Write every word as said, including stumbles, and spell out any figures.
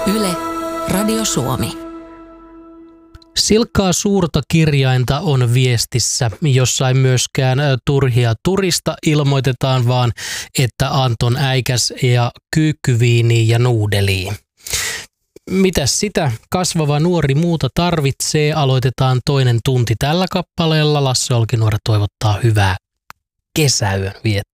Yle, Radio Suomi. Silkkaa suurta kirjainta on viestissä, jossa ei myöskään turhia turista ilmoitetaan, vaan että Anton äikäs ja kyykkyviiniä ja nuudelia. Mitäs sitä kasvava nuori muuta tarvitsee? Aloitetaan toinen tunti tällä kappaleella. Lasse Olkinuora toivottaa hyvää kesäyön viettoa.